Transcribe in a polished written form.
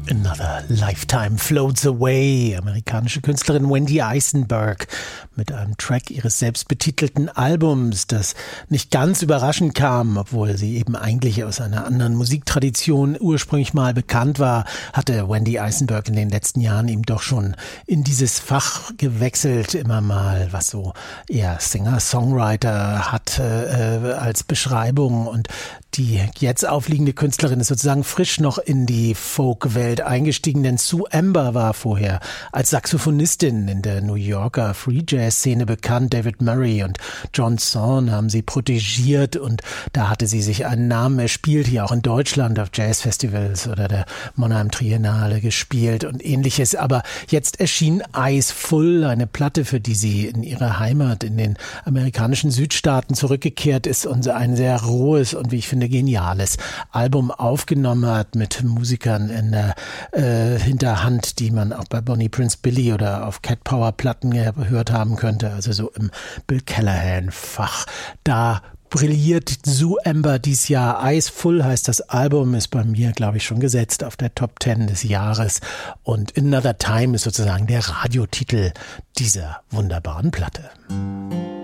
Another Lifetime Floats Away, amerikanische Künstlerin Wendy Eisenberg mit einem Track ihres selbstbetitelten Albums, das nicht ganz überraschend kam, obwohl sie eben eigentlich aus einer anderen Musiktradition ursprünglich mal bekannt war, hatte Wendy Eisenberg in den letzten Jahren eben doch schon in dieses Fach gewechselt, immer mal, was so eher Singer-Songwriter hat als Beschreibung, und die jetzt aufliegende Künstlerin ist sozusagen frisch noch in die Folk-Welt eingestiegen, denn Sue Amber war vorher als Saxophonistin in der New Yorker Free-Jazz-Szene bekannt. David Murray und John Zorn haben sie protegiert und da hatte sie sich einen Namen erspielt, hier auch in Deutschland auf Jazzfestivals oder der Mannheim Triennale gespielt und ähnliches. Aber jetzt erschien Eyes Full, eine Platte, für die sie in ihrer Heimat in den amerikanischen Südstaaten zurückgekehrt ist und ein sehr rohes und, wie ich finde, geniales Album aufgenommen hat mit Musikern in der Hinterhand, die man auch bei Bonnie Prince Billy oder auf Cat Power Platten gehört haben könnte, also so im Bill Callahan-Fach. Da brilliert Sue Amber dies Jahr. Eyes Full heißt das Album, ist bei mir, glaube ich, schon gesetzt auf der Top 10 des Jahres, und Another Time ist sozusagen der Radiotitel dieser wunderbaren Platte.